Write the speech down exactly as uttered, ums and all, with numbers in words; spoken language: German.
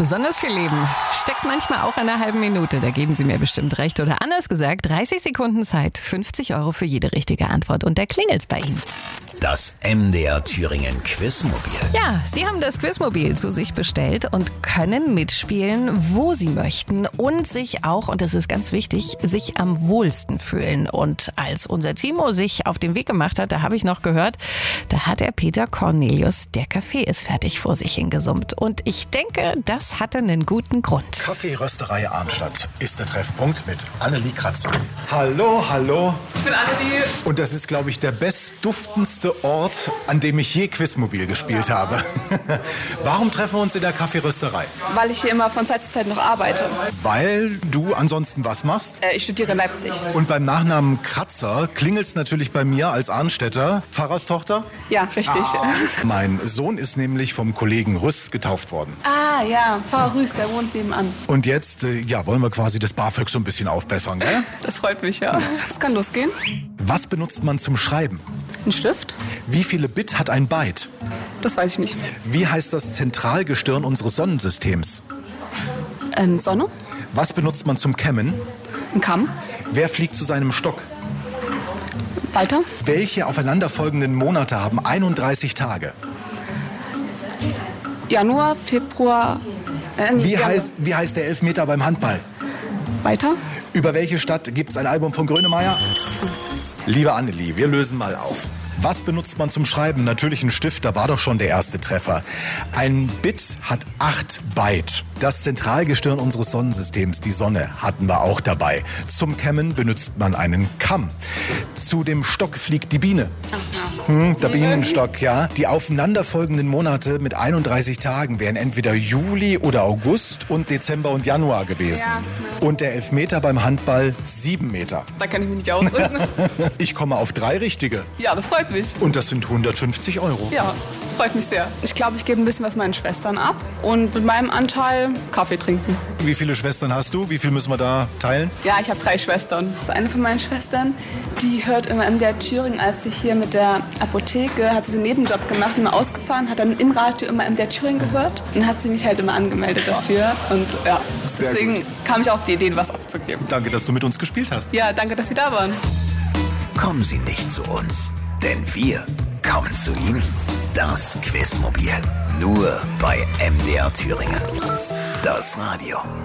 Besonders viel Leben steckt manchmal auch in einer halben Minute. Da geben Sie mir bestimmt recht. Oder anders gesagt, dreißig Sekunden Zeit, fünfzig Euro für jede richtige Antwort. Und da klingelt's bei Ihnen. Das M D R Thüringen Quizmobil. Ja, Sie haben das Quizmobil zu sich bestellt und können mitspielen, wo Sie möchten. Und sich auch, und das ist ganz wichtig, sich am wohlsten fühlen. Und als unser Timo sich auf den Weg gemacht hat, da habe ich noch gehört, da hat der Peter Cornelius, der Kaffee ist fertig, vor sich hingesummt. Und ich denke, das hatte einen guten Grund. Kaffeerösterei Arnstadt ist der Treffpunkt mit Annelie Kratzer. Hallo, hallo. Ich bin Annelie. Und das ist, glaube ich, der bestduftendste Ort, an dem ich je Quizmobil gespielt ja. habe. Warum treffen wir uns in der Kaffeerösterei? Weil ich hier immer von Zeit zu Zeit noch arbeite. Weil du ansonsten was machst? Äh, ich studiere in Leipzig. Und beim Nachnamen Kratzer klingelt's natürlich bei mir als Arnstädter. Pfarrerstochter? Ja, richtig. Ah. Mein Sohn ist nämlich vom Kollegen Rüss getauft worden. Ah, ja, Pfarrer Rüß, der wohnt nebenan. Und jetzt, äh, ja, wollen wir quasi das BAföG so ein bisschen aufbessern, gell? Das freut mich, ja. Es kann losgehen. Was benutzt man zum Schreiben? Ein Stift? Wie viele Bit hat ein Byte? Das weiß ich nicht. Wie heißt das Zentralgestirn unseres Sonnensystems? Ähm, Sonne? Was benutzt man zum Kämmen? Ein Kamm? Wer fliegt zu seinem Stock? Weiter? Welche aufeinanderfolgenden Monate haben einunddreißig Tage? Januar, Februar... Äh, Wie, Januar. heißt, wie heißt der Elfmeter beim Handball? Weiter? Über welche Stadt gibt es ein Album von Grönemeyer? Liebe Annelie, wir lösen mal auf. Was benutzt man zum Schreiben? Natürlich ein Stift, da war doch schon der erste Treffer. Ein Bit hat acht Byte. Das Zentralgestirn unseres Sonnensystems, die Sonne, hatten wir auch dabei. Zum Kämmen benutzt man einen Kamm. Zu dem Stock fliegt die Biene. Hm, der Bienenstock, ja. Die aufeinanderfolgenden Monate mit einunddreißig Tagen wären entweder Juli oder August und Dezember und Januar gewesen. Ja. Und der Elfmeter beim Handball sieben Meter. Da kann ich mich nicht ausreden. Ich komme auf drei richtige. Ja, das freut mich. Und das sind hundertfünfzig Euro. Ja, freut mich sehr. Ich glaube, ich gebe ein bisschen was meinen Schwestern ab und mit meinem Anteil Kaffee trinken. Wie viele Schwestern hast du? Wie viel müssen wir da teilen? Ja, ich habe drei Schwestern. Eine von meinen Schwestern, die hört immer M D R Thüringen, als sie hier mit der Apotheke, hat sie einen Nebenjob gemacht, immer ausgefahren, hat dann im Radio immer M D R Thüringen gehört und hat sie mich halt immer angemeldet dafür. Und ja, Sehr deswegen gut. kam ich auf die Idee, was abzugeben. Danke, dass du mit uns gespielt hast. Ja, danke, dass Sie da waren. Kommen Sie nicht zu uns, denn wir kommen zu Ihnen. Das Quizmobil. Nur bei M D R Thüringen. Das Radio.